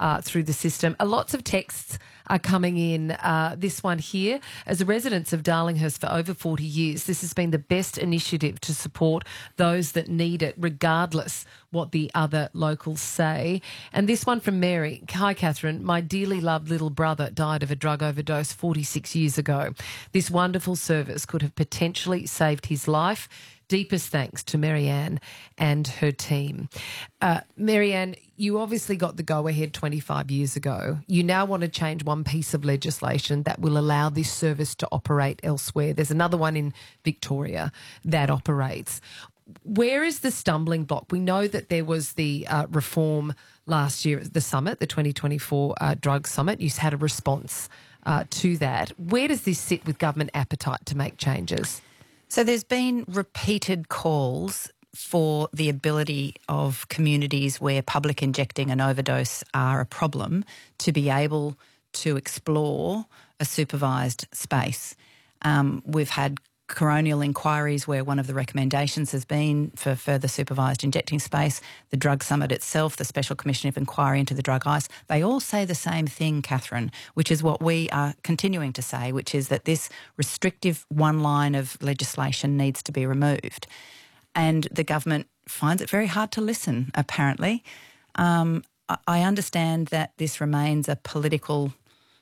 through the system. Lots of texts are coming in. This one here, as a resident of Darlinghurst for over 40 years, this has been the best initiative to support those that need it, regardless what the other locals say. And this one from Mary. Hi, Catherine. My dearly loved little brother died of a drug overdose 46 years ago. This wonderful service could have potentially saved his life. Deepest thanks to Marianne and her team. Marianne, you obviously got the go-ahead 25 years ago. You now want to change one piece of legislation that will allow this service to operate elsewhere. There's another one in Victoria that operates. Where is the stumbling block? We know that there was the reform last year at the summit, the 2024 drug summit. You had a response to that. Where does this sit with government appetite to make changes? So there's been repeated calls for the ability of communities where public injecting and overdose are a problem to be able to explore a supervised space. We've had coronial inquiries where one of the recommendations has been for further supervised injecting space. The Drug Summit itself, the Special Commission of Inquiry into the Drug Ice, they all say the same thing, Catherine, which is what we are continuing to say, which is that this restrictive one line of legislation needs to be removed. And the government finds it very hard to listen, apparently. I understand that this remains a politically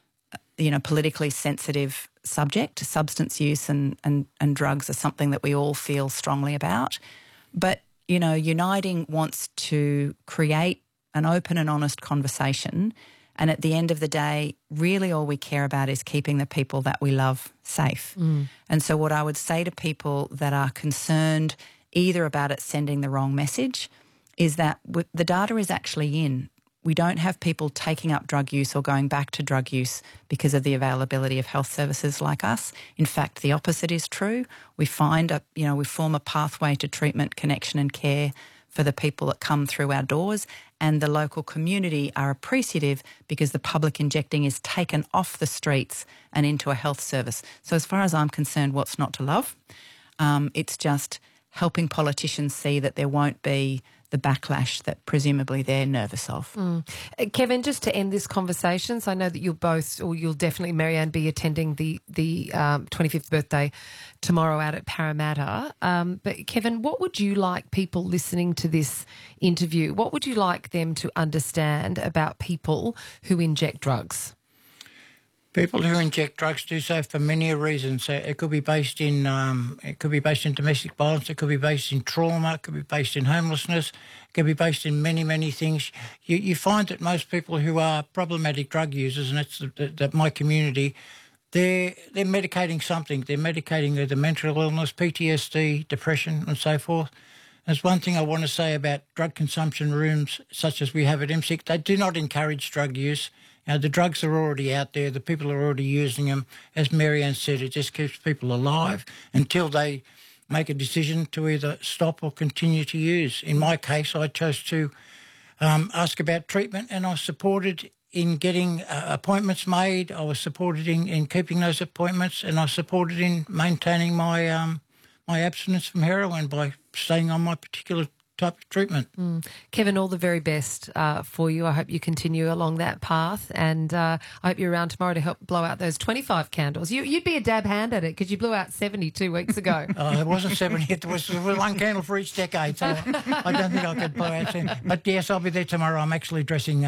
sensitive subject. Substance use and drugs are something that we all feel strongly about. But, Uniting wants to create an open and honest conversation, and at the end of the day, really all we care about is keeping the people that we love safe. And so what I would say to people that are concerned either about it sending the wrong message is that the data is actually in. We don't have people taking up drug use or going back to drug use because of the availability of health services like us. In fact, the opposite is true. We form a pathway to treatment, connection and care for the people that come through our doors, and the local community are appreciative because the public injecting is taken off the streets and into a health service. So as far as I'm concerned, what's not to love? It's just helping politicians see that there won't be the backlash that presumably they're nervous of. Kevin, just to end this conversation, so I know that you'll definitely, Marianne, be attending the 25th birthday tomorrow out at Parramatta. But Kevin, what would you like people listening to this interview, what would you like them to understand about people who inject drugs? People who inject drugs do so for many reasons. So it could be based in domestic violence. It could be based in trauma. It could be based in homelessness. It could be based in many, many things. You find that most people who are problematic drug users, and that's my community, they're medicating something. They're medicating either mental illness, PTSD, depression, and so forth. There's one thing I want to say about drug consumption rooms, such as we have at MSIC. They do not encourage drug use. The drugs are already out there. The people are already using them. As Marianne said, it just keeps people alive until they make a decision to either stop or continue to use. In my case, I chose to ask about treatment, and I was supported in getting appointments made. I was supported in keeping those appointments, and I was supported in maintaining my my abstinence from heroin by staying on my particular type of treatment. Kevin, all the very best for you. I hope you continue along that path, and I hope you're around tomorrow to help blow out those 25 candles. You'd be a dab hand at it because you blew out 70 2 weeks ago. It wasn't 70. It was one candle for each decade, so I don't think I could blow out 70. But yes, I'll be there tomorrow. I'm actually addressing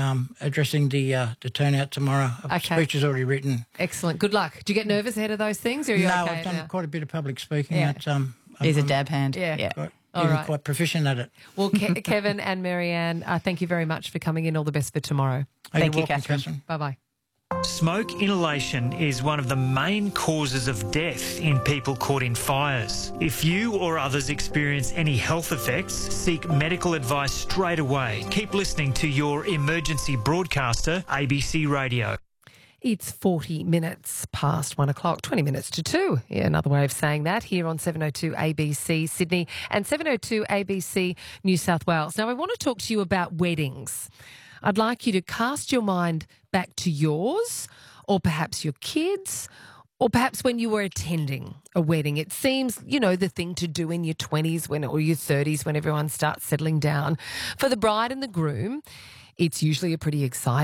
the turnout tomorrow. Okay. Speech is already written. Excellent. Good luck. Do you get nervous ahead of those things? Or are you No, okay I've done now? quite a bit of public speaking. Yeah. He's a dab hand. Yeah. Even right. quite proficient at it. Well, Kevin and Marianne, thank you very much for coming in. All the best for tomorrow. Thank you, You're welcome, Catherine. Bye-bye. Smoke inhalation is one of the main causes of death in people caught in fires. If you or others experience any health effects, seek medical advice straight away. Keep listening to your emergency broadcaster, ABC Radio. It's 40 minutes past 1 o'clock, 20 minutes to 2. Yeah, another way of saying that here on 702 ABC Sydney and 702 ABC New South Wales. Now, I want to talk to you about weddings. I'd like you to cast your mind back to yours, or perhaps your kids, or perhaps when you were attending a wedding. It seems, the thing to do in your 20s or your 30s when everyone starts settling down. For the bride and the groom, it's usually a pretty exciting